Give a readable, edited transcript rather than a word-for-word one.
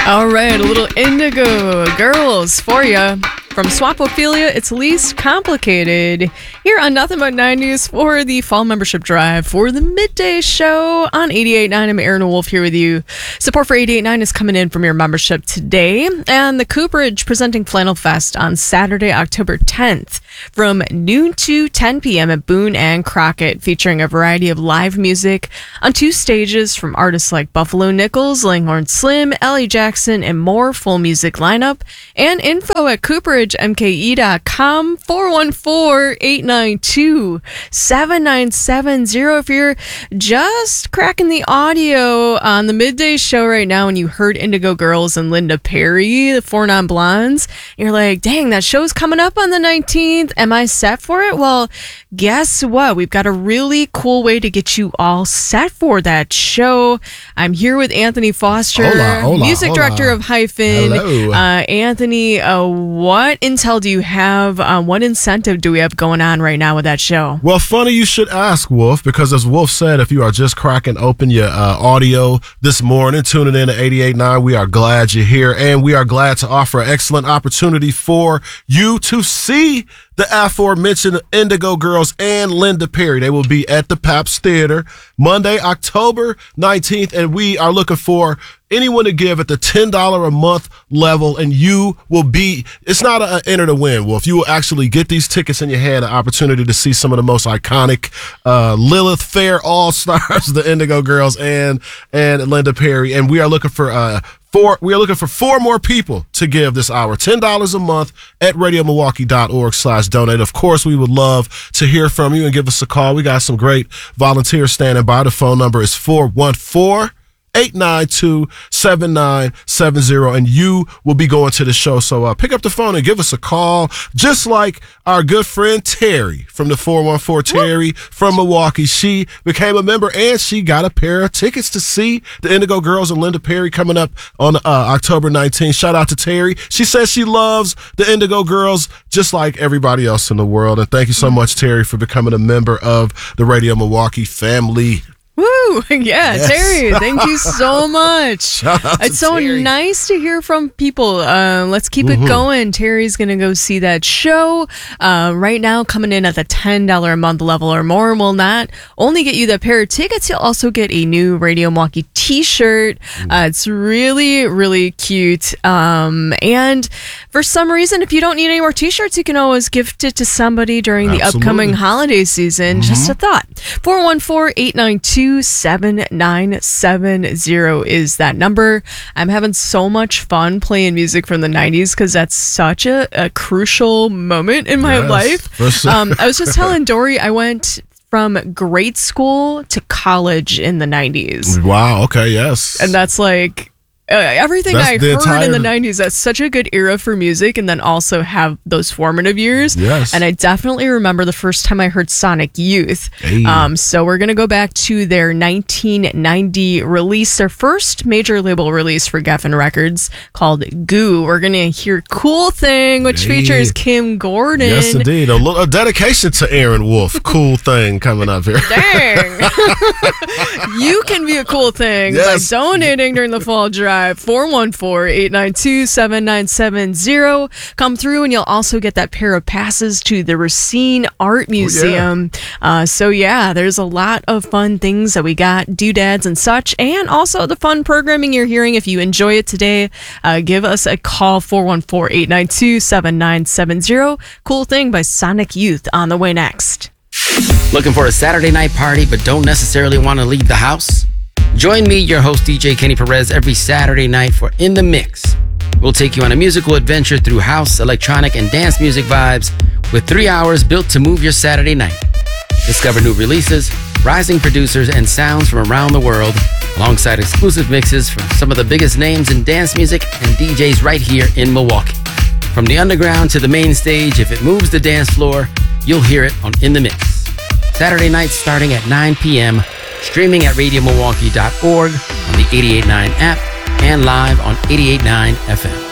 All right, a little Indigo Girls for you. From Swapophilia, it's Least Complicated. Here on Nothing But 90s for the fall membership drive for the midday show on 88.9. I'm Aaron Wolf here with you. Support for 88.9 is coming in from your membership today. And the Cooperage presenting Flannel Fest on Saturday, October 10th from noon to 10 p.m. at Boone and Crockett, featuring a variety of live music on 2 stages from artists like Buffalo Nichols, Langhorne Slim, Ellie Jackson, and more. Full music lineup and info at CooperageMKE.com, 414-892-7970. If you're just cracking the audio on the midday show right now and you heard Indigo Girls and Linda Perry, the Four Non Blondes, you're like, dang, that show's coming up on the 19th. Am I set for it? Well, guess what? We've got a really cool way to get you all set for that show. I'm here with Anthony Foster, music director of Hyphen. Hello. Anthony, what intel do you have? What incentive do we have going on right now with that show? Well, funny you should ask, Wolf, because as Wolf said, if you are just cracking open your audio this morning, tuning in to 88.9, we are glad you're here, and we are glad to offer an excellent opportunity for you to see the aforementioned Indigo Girls and Linda Perry. They will be at the Pabst Theater Monday, October 19th, and we are looking for anyone to give at the $10 a month level, and you will be, it's not an enter to win, Wolf. You will actually get these tickets in your hand, an opportunity to see some of the most iconic Lilith Fair all-stars, the Indigo Girls and Linda Perry, and we are looking for four more people to give this hour. $10 a month at radiomilwaukee.org/donate. Of course, we would love to hear from you and give us a call. We got some great volunteers standing by. The phone number is 414-892-7970, and you will be going to the show. So pick up the phone and give us a call, just like our good friend Terry from the 414, Terry from Milwaukee. She became a member, and she got a pair of tickets to see the Indigo Girls and Linda Perry coming up on October 19th. Shout out to Terry. She says she loves the Indigo Girls just like everybody else in the world. And thank you so much, Terry, for becoming a member of the Radio Milwaukee family. Woo! Yeah, yes. Terry, thank you so much. It's so Terry. nice to hear from people. Let's keep it going. Terry's going to go see that show. Right now, coming in at the $10 a month level or more will not only get you the pair of tickets, you'll also get a new Radio Milwaukee t-shirt. It's really, really cute. And for some reason, if you don't need any more t-shirts, you can always gift it to somebody during the upcoming holiday season. Just a thought. 414-892-7970 is that number. I'm having so much fun playing music from the 90s because that's such a crucial moment in my life. Sure. I was just telling Dory I went from grade school to college in the 90s. Wow, okay, yes. And that's like everything I heard in the 90s. That's such a good era for music, and then also have those formative years. Yes. And I definitely remember the first time I heard Sonic Youth. Hey. So we're going to go back to their 1990 release, their first major label release for Geffen Records, called Goo. We're going to hear Cool Thing, which features Kim Gordon. Yes, indeed. A dedication to Aaron Wolf. Cool Thing coming up here. Dang. You can be a cool thing by donating during the fall drive. 414-892-7970. Come through, and you'll also get that pair of passes to the Racine Art Museum. So yeah, there's a lot of fun things that we got, doodads and such, and also the fun programming you're hearing. If you enjoy it today, give us a call, 414-892-7970. Cool Thing by Sonic Youth on the way next. Looking for a Saturday night party but don't necessarily want to leave the house? Join me, your host, DJ Kenny Perez, every Saturday night for In the Mix. We'll take you on a musical adventure through house, electronic, and dance music vibes with 3 hours built to move your Saturday night. Discover new releases, rising producers, and sounds from around the world, alongside exclusive mixes from some of the biggest names in dance music and DJs right here in Milwaukee. From the underground to the main stage, if it moves the dance floor, you'll hear it on In the Mix. Saturday nights starting at 9 p.m., streaming at radiomilwaukee.org, on the 88.9 app, and live on 88.9 FM.